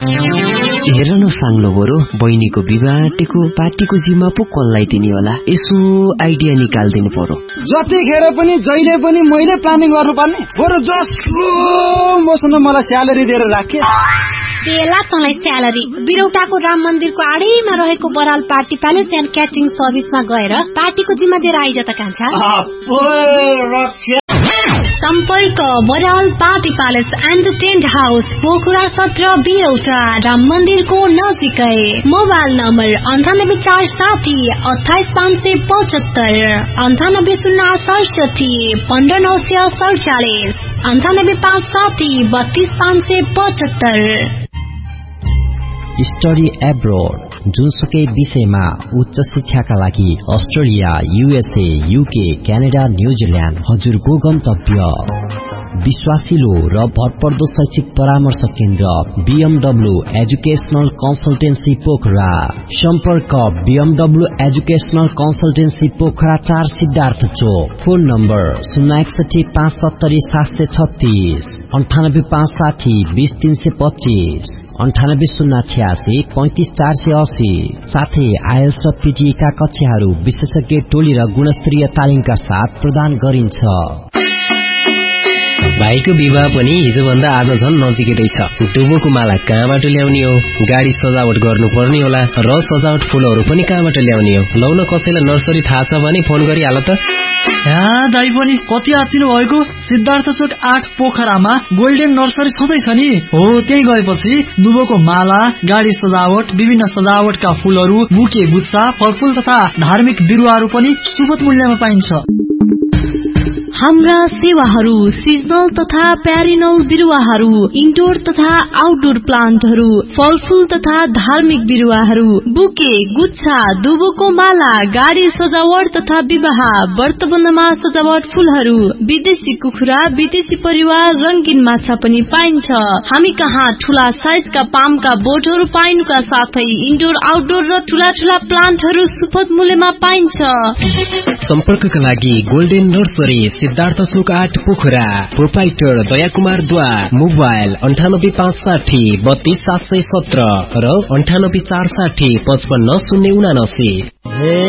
हेर न साङ्लो बरु बहिनीको विवाहको पार्टीको जिम्मा पो कसलाई दिने होला, यसो आइडिया निकाल्दिनु पर्यो। जतिखेर पनि जहिले पनि मैले प्लानिङ गर्नुपर्ने, बरु जसलो मसँग मलाई स्यालेरी दिएर राखे। बेला तँलाई स्यालेरी बिरौटाको राम मन्दिरको आडैमा रहेको Baral party palace and catering सर्भिसमा गएर पार्टीको जिम्मा दिएर आइज त कान्छा। सम्पर्क Baral party palace and tent house, Pokhara 17 बिरौटा, Ram मन्दिरको नजिकै। Mobile number 9847 28575, 9806 15947, 9857 32575। स्टडी एब्रोड, जुनसुकै विषयमा उच्च शिक्षाका लागि Australia, USA, UK, Canada, New Zealand हजुरको गन्तव्य। विश्वासिलो र भरपर्दो शैक्षिक परामर्श केन्द्र BMW एजुकेशनल कन्सल्टेन्सी पोखरा। सम्पर्क BMW educational consultancy Pokhara 4 Siddhartha चोक। Phone number 061 570 736, 98560 20325, 98086 35480। साथै आइएल्स र PTE का कक्षाहरू विशेषज्ञ टोली र गुणस्तरीय तालिमका साथ प्रदान गरिन्छ। भाइको विवाह पनि हिजोभन्दा आज झन् नजिकै छ। दुबोको माला कहाँबाट ल्याउने हो, गाडी सजावट गर्नुपर्ने होला र सजावट फूलहरू पनि कहाँबाट ल्याउने हो। लौ न कसैलाई नर्सरी थाहा छ भने फोन गरिहाल त। दाइ पनि कति आत्तिनु भएको। सिद्धार्थ चोक 8 पोखरामा गोल्डन नर्सरी छँदैछ नि। हो, त्यही गएपछि दुबोको माला, गाडी सजावट, विभिन्न सजावटका फूलहरू, बुके गुच्छा, फलफूल तथा धार्मिक बिरुवाहरू पनि सुपथ मूल्यमा पाइन्छ। हाम्रा सेवाहरू सिजनल तथा प्यारिनल बिरुवाहरू, इन्डोर तथा आउटडोर प्लान्टहरू, फलफूल तथा धार्मिक बिरुवाहरू, बुके गुच्छा, दुबोको माला, गाडी सजावट तथा विवाह व्रतबन्धमा सजावट फूलहरू, विदेशी कुखुरा, विदेशी परिवार, रंगीन माछा पनि पाइन्छ। हामी कहाँ ठूला साइजका पामका बोटहरू पाइनुका साथै इन्डोर आउटडोर र ठूला ठूला प्लान्टहरू सुपथ मूल्यमा पाइन्छ। सम्पर्कका लागि गोल्डन नर्सरी, सिद्धार्थ चोक 8 पोखरा, प्रोपाइटर दया कुमार द्वार। मोबाइल 98560 32717 र 98460 55079।